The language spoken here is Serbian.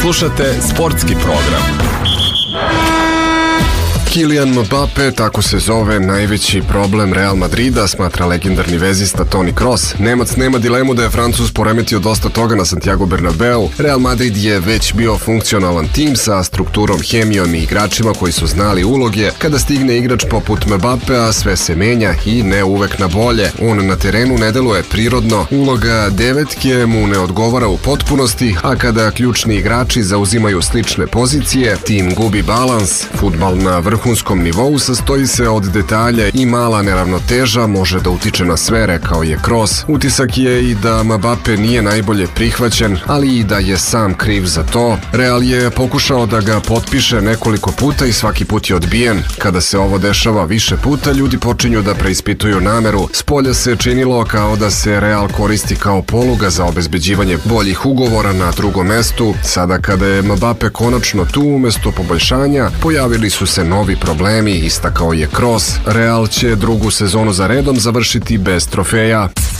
Slušate sportski program. Kylian Mbappe, tako se zove najveći problem Real Madrida, smatra legendarni vezista Toni Kroos. Nemac nema dilemu da je Francuz poremetio dosta toga na Santiago Bernabeu. Real Madrid je već bio funkcionalan tim sa strukturom, hemijom i igračima koji su znali uloge. Kada stigne igrač poput Mbappea, sve se menja i ne uvek na bolje. On na terenu ne deluje prirodno, uloga devetke mu ne odgovara u potpunosti, a kada ključni igrači zauzimaju slične pozicije, tim gubi balans. Fudbal na vrhunskom nivou sastoji se od detalja i mala neravnoteža može da utiče na sve, rekao je Kroos. Utisak je i da Mbappe nije najbolje prihvaćen, ali i da je sam kriv za to. Real je pokušao da ga potpiše nekoliko puta i svaki put je odbijen. Kada se ovo dešava više puta, ljudi počinju da preispituju nameru. Spolja se činilo kao da se Real koristi kao poluga za obezbeđivanje boljih ugovora na drugom mestu. Sada kada je Mbappe konačno tu, umesto poboljšanja, pojavili su se novi problemi, istakao je Kroos. Real će drugu sezonu za redom završiti bez trofeja.